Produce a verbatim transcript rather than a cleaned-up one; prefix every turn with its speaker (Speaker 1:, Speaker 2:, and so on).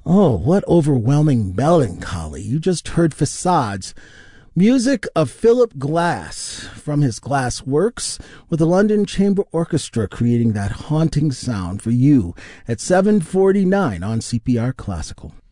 Speaker 1: Oh, what overwhelming melancholy. You just heard Facades, music of Philip Glass from his Glass Works, with the London Chamber Orchestra creating that haunting sound for you at seven forty-nine on C P R Classical.